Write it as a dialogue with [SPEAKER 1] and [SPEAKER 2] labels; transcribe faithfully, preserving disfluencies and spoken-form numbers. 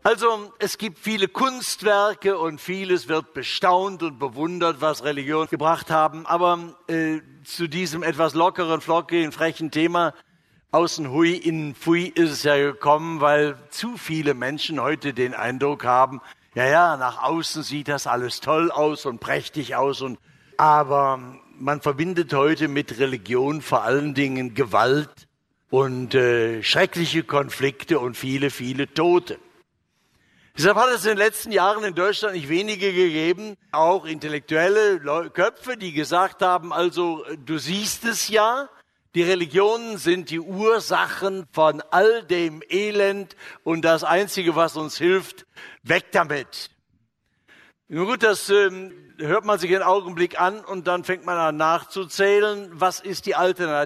[SPEAKER 1] Also es gibt viele Kunstwerke und vieles wird bestaunt und bewundert, was Religion gebracht haben. Aber äh, zu diesem etwas lockeren, flockigen, frechen Thema außen hui, innen pfui ist es ja gekommen, weil zu viele Menschen heute den Eindruck haben, ja, ja, nach außen sieht das alles toll aus und prächtig aus. Und aber man verbindet heute mit Religion vor allen Dingen Gewalt und äh, schreckliche Konflikte und viele, viele Tote. Deshalb hat es in den letzten Jahren in Deutschland nicht wenige gegeben, auch intellektuelle Köpfe, die gesagt haben, also du siehst es ja, die Religionen sind die Ursachen von all dem Elend und das Einzige, was uns hilft, weg damit. Nun gut, das ähm, hört man sich einen Augenblick an und dann fängt man an nachzuzählen, was ist die Alternative?